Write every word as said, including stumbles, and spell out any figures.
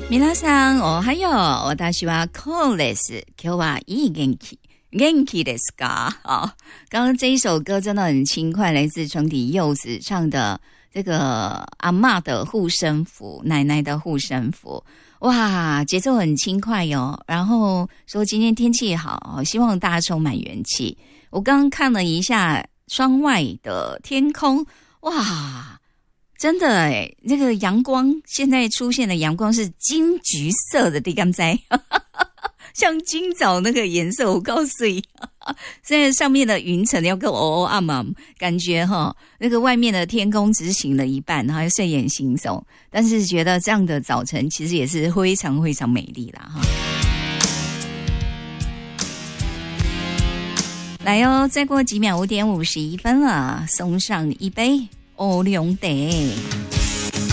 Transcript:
皆さんおはよう。私はコーです。今日はいい元気。元気ですか？好，刚刚这一首歌真的很轻快，来自城底柚子唱的这个阿嬷的护身符，奶奶的护身符。哇，节奏很轻快哟。然后说今天天气好，希望大家充满元气。我刚刚看了一下窗外的天空，哇！真的诶，那个阳光现在出现的阳光是金橘色的，你敢知？像今早那个颜色，我告诉你，现在上面的云层要跟哦哦啊嘛，感觉哈，那个外面的天空只是醒了一半，然后睡眼惺忪，但是觉得这样的早晨其实也是非常非常美丽啦哈。来哦，再过几秒五点五十一分了，送上一杯欧龙茶。